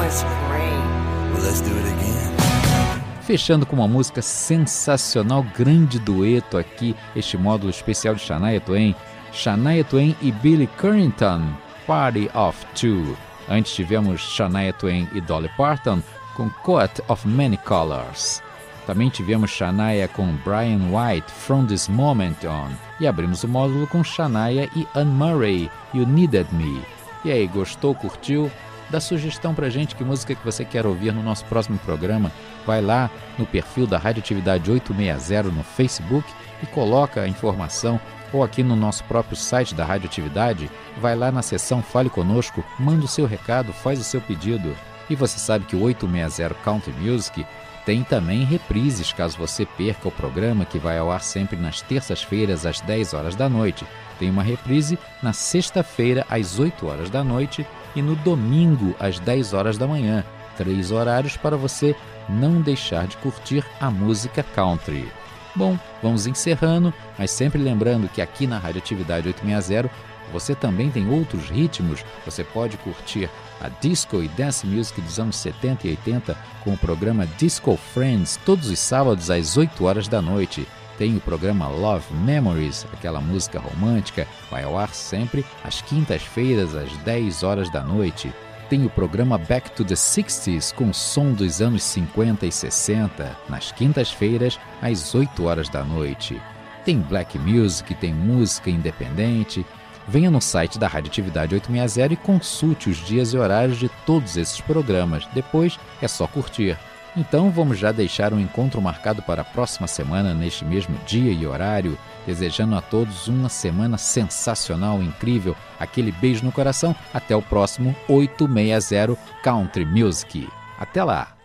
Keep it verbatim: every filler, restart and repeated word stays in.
was great. Well, let's do it again. Fechando com uma música sensacional, grande dueto aqui, este módulo especial de Shania Twain. Shania Twain e Billy Currington, Party of Two. Antes tivemos Shania Twain e Dolly Parton com Coat of Many Colors. Também tivemos Shania com Brian White, From This Moment On. E abrimos o módulo com Shania e Anne Murray, You Needed Me. E aí, gostou, curtiu? Dá sugestão pra gente que música que você quer ouvir no nosso próximo programa. Vai lá no perfil da Radioatividade oitocentos e sessenta no Facebook e coloca a informação, ou aqui no nosso próprio site da Radioatividade, vai lá na seção Fale Conosco, manda o seu recado, faz o seu pedido. E você sabe que o oitocentos e sessenta Country Music tem também reprises, caso você perca o programa, que vai ao ar sempre nas terças-feiras às dez horas da noite. Tem uma reprise na sexta-feira às oito horas da noite e no domingo às dez horas da manhã. Três horários para você não deixar de curtir a música country. Bom, vamos encerrando, mas sempre lembrando que aqui na Radioatividade oitocentos e sessenta você também tem outros ritmos. Você pode curtir a disco e dance music dos anos setenta e oitenta com o programa Disco Friends todos os sábados às oito horas da noite. Tem o programa Love Memories, aquela música romântica, vai ao ar sempre às quintas-feiras às dez horas da noite. Tem o programa Back to the sixties com o som dos anos cinquenta e sessenta, nas quintas-feiras às oito horas da noite. Tem Black Music, tem música independente. Venha no site da Radioatividade oitocentos e sessenta e consulte os dias e horários de todos esses programas. Depois é só curtir. Então vamos já deixar um encontro marcado para a próxima semana, neste mesmo dia e horário, desejando a todos uma semana sensacional, incrível, aquele beijo no coração. Até o próximo oitocentos e sessenta Country Music. Até lá!